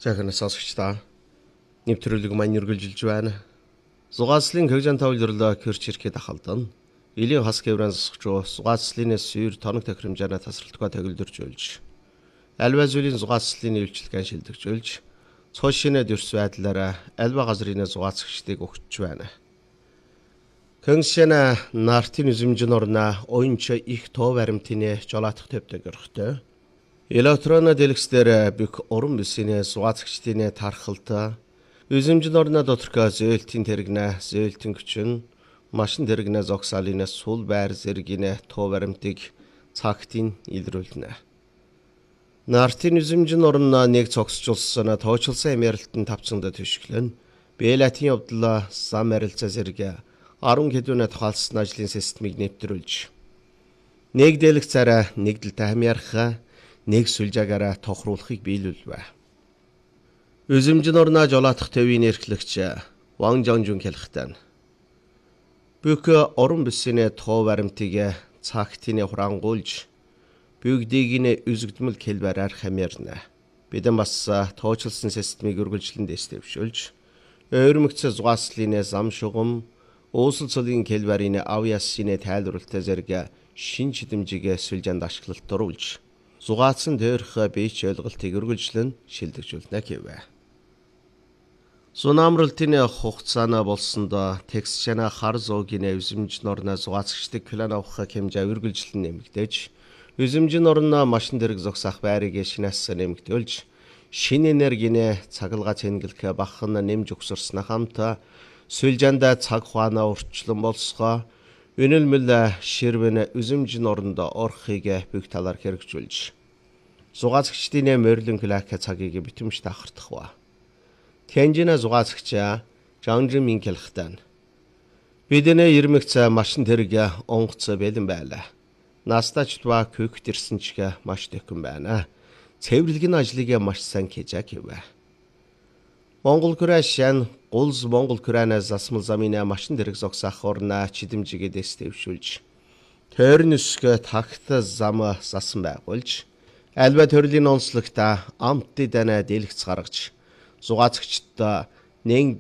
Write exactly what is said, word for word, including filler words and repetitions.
Захирнаас сонсогчдаа нэвтрүүлэг маань үргэлжилж байна. Зугаацлын кэгжан тавларлаа кэрч ирэхэд ахалдан. Илийн хас гэврэн засгчуу зугаацлын сүйр тоног тохиромжаана тасралтгүй тагилдэрж ölж. Альва зүйлийн зугаацлын үйлчлэгэн шилдэгж ölж. Цоошинэ дөрс байдлаараа альва газрын зугаацгчдыг өгч байна. Кэншэна нартын үзэмжин орна ойнч их тоо баримтны жолоотох төвдөг өрхтөө. Электрона дэлгэцээр бүх уран бүсийн зугаацгчдын тархалт үзэмжин орна доторх зөөлтийн тэрэгнэ зөөлтөн хүчин машин тэрэгнэ зогсаалын сул байр зэргийн тоо баримтыг цагтын илрүүлнэ. Нартын үзэмжин орна нэг цогсжулсан тоочилсан эмэрэлтэн тавцсанд төшгөлн Белатин явдал зам арилцаа зэрэг арван хэдүүнэ тухайлсан ажлын системийг нэвтрүүлж нэг дэлгэцээр нэгдэлтэй хамьяарах нэг сүлжаагаараа тохируулахыг биелүүлвэ. Үзэмжин орноо жолоотох төвийн эрхлэгч Ван Жонжун хэлэхдээ бүх орон бүсийн тоо баримтыг цагтын хурангуулж бүгдийг нь үзэгдмэл хэлбэрээр хамаарна. Бидэн бас тоочилсан системийг үргэлжлэн дэвшүүлж ойрмогц зугаацлын зам шугам уусал цолын хэлбэрийн авьяасын тайлбарлалт зэрэг шин чидэмжиг сүлжээнд ашиглалт оруулж зугаацсан дээрх бийч ойлголтыг үргэлжлэн шилдэгжүүлнэ гэвэ. Сунамралтын хугацаана болсонд текстчана хар зоогийн үзэмжин орно зугаацчдыг план авах хэмжээ үргэлжлэн нэмэгдэж үзэмжин орно машин дэрэг зогсоох байрыг шинээс нэмэгдүүлж шинэ энергийн цагалгаа цэнгэлэх бахан нэмж өгсөрснө хамт сүлжээнд цаг хугацааны урчлан болсгоо үнэлмэл ширвэн үзэмжин оронд орохыг бүх талаар хэрэгжүүлж зугаацгчдын морилон клак цагийг битэмжтэй ахардах ба. Тэнжинэ зугаацгч Жанжин Мин хэлэхдээ бидний ирмэгц машин тэрэг онгоц бэлэн байлаа. Настачлва көхт ирсэн ч маш дэхэн байна. Цэвэрлэгийн ажлыг маш сайн хийж гэвэ. Монгол күрэшэн гулз Монгол күрэнэ засмал замын машин дэрэг зогсоох орна чидэмжигээ дэвшүүлж тойрон өсгө тагт зам засан байгуулж альва төрлийн онцлогта амт дэдэнэ дэлгэц гаргаж зугаацгчдаа нэг